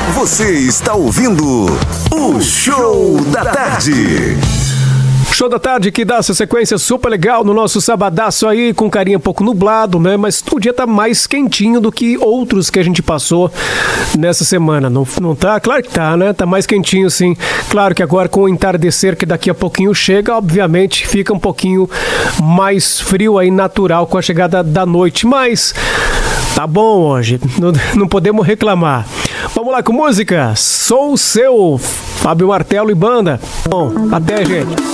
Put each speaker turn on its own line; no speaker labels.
Você está ouvindo o Show da Tarde.
Show da Tarde que dá essa sequência super legal no nosso sabadaço aí, com carinha um pouco nublado, né? Mas o dia tá mais quentinho do que outros que a gente passou nessa semana. Não tá? Claro que tá, né? Tá mais quentinho, sim. Claro que agora com o entardecer que daqui a pouquinho chega, obviamente fica um pouquinho mais frio aí, natural, com a chegada da noite. Mas tá bom hoje, não podemos reclamar. Vamos lá com música? Sou Seu, Fábio Martelo e banda. Bom, até, gente.